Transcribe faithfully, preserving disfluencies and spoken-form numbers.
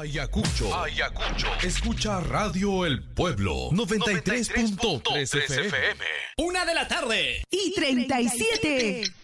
Ayacucho. Ayacucho. Escucha Radio El Pueblo. noventa y tres punto tres F M. Una de la tarde. Y treinta y siete.